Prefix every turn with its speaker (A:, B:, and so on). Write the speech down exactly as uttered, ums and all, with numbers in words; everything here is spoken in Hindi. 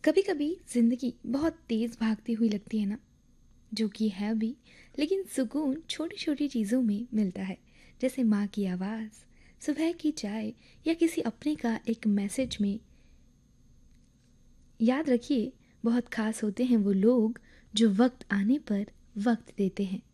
A: कभी कभी ज़िंदगी बहुत तेज़ भागती हुई लगती है ना, जो कि है भी। लेकिन सुकून छोटी छोटी चीज़ों में मिलता है, जैसे माँ की आवाज़, सुबह की चाय, या किसी अपने का एक मैसेज में। याद रखिए, बहुत खास होते हैं वो लोग जो वक्त आने पर वक्त देते हैं।